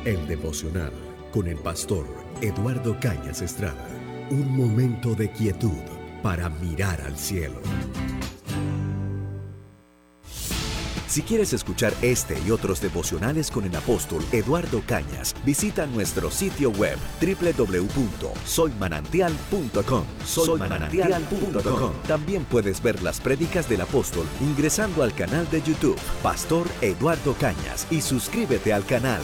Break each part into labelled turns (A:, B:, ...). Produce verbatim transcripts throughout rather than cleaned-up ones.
A: El devocional con el pastor Eduardo Cañas Estrada. Un momento de quietud para mirar al cielo. Si quieres escuchar este y otros devocionales con el apóstol Eduardo Cañas, visita nuestro sitio web doble u doble u doble u punto soy manantial punto com. soy manantial punto com. También puedes ver las prédicas del apóstol ingresando al canal de YouTube Pastor Eduardo Cañas y suscríbete al canal.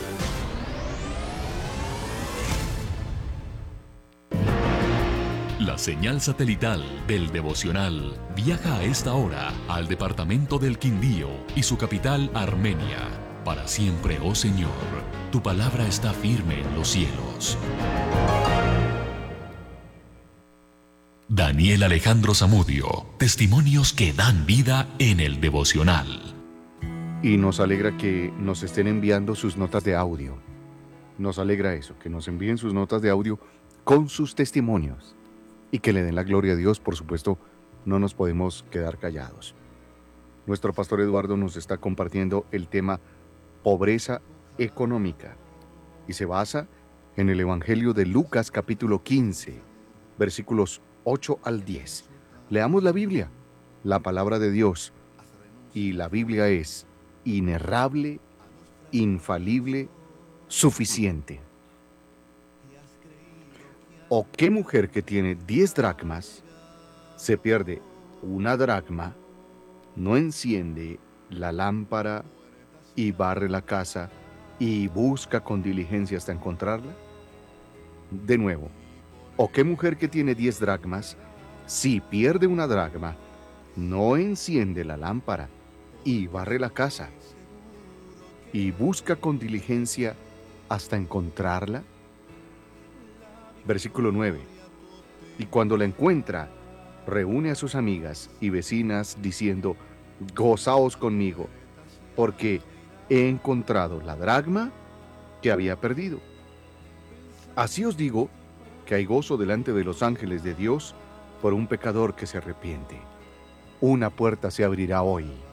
B: La señal satelital del devocional viaja a esta hora al departamento del Quindío y su capital Armenia. Para siempre, oh Señor, tu palabra está firme en los cielos. Daniel Alejandro Zamudio, testimonios que dan vida en el devocional.
C: Y nos alegra que nos estén enviando sus notas de audio. Nos alegra eso, que nos envíen sus notas de audio con sus testimonios. Y que le den la gloria a Dios, por supuesto, no nos podemos quedar callados. Nuestro pastor Eduardo nos está compartiendo el tema pobreza económica y se basa en el Evangelio de Lucas capítulo quince, versículos ocho al diez. Leamos la Biblia, la palabra de Dios, y la Biblia es inerrable, infalible, suficiente. ¿O qué mujer que tiene diez dracmas se pierde una dracma, no enciende la lámpara y barre la casa y busca con diligencia hasta encontrarla? De nuevo, ¿o qué mujer que tiene diez dracmas, si pierde una dracma, no enciende la lámpara y barre la casa y busca con diligencia hasta encontrarla? Versículo nueve. Y cuando la encuentra, reúne a sus amigas y vecinas diciendo: gozaos conmigo, porque he encontrado la dracma que había perdido. Así os digo que hay gozo delante de los ángeles de Dios por un pecador que se arrepiente. Una puerta se abrirá hoy.